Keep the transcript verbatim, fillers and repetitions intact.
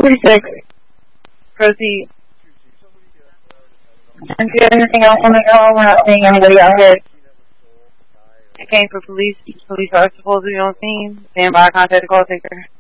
forty-six. Proceed. And do you have anything else on the call? We're not seeing anybody out here. I came for police. Police are supposed to be on scene. Stand by, contact the call taker.